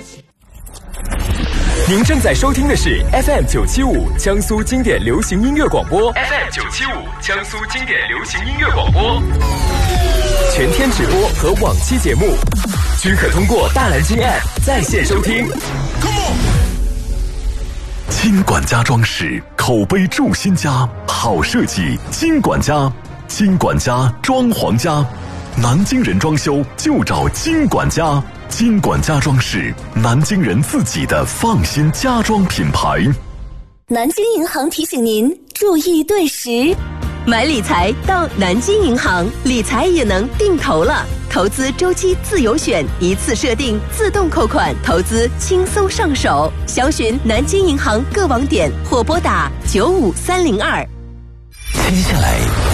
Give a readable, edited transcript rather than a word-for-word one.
您正在收听的是 FM975 江苏经典流行音乐广播 FM975 江苏经典流行音乐广播，全天直播和往期节目均可通过大蓝鲸 App 在线收听。 金管家装饰，口碑筑新家，好设计金管家，金管家装潢家，南京人装修就找金管家。金管家装饰，南京人自己的放心家装品牌。 南京银行提醒您注意对时， 买理财到南京银行，理财也能定投了。投资周期自由选，一次设定自动扣款，投资轻松上手。详询南京银行各网点或拨打95302。 接下来